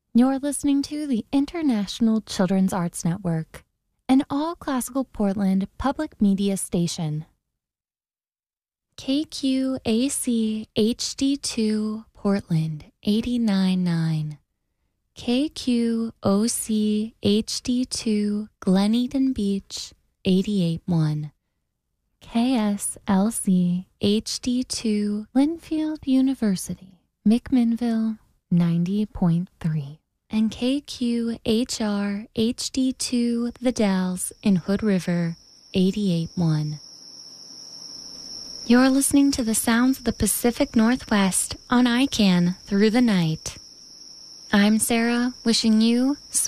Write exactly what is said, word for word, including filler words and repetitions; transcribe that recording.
You're listening to the International Children's Arts Network, an all-classical Portland public media station. K Q A C H D two Portland eighty-nine point nine. K Q O C H D two Glen Eden Beach eighty-eight point one. K S L C H D two Linfield University, McMinnville ninety point three. And K Q H R H D two The Dalles in Hood River eighty-eight point one. You're listening to the sounds of the Pacific Northwest on I C A N Through the Night. I'm Sarah, wishing you